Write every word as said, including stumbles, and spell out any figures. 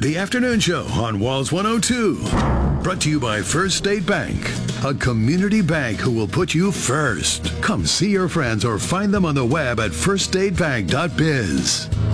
The Afternoon Show on Walls one oh two. Brought to you by First State Bank, a community bank who will put you first. Come see your friends or find them on the web at first state bank dot biz.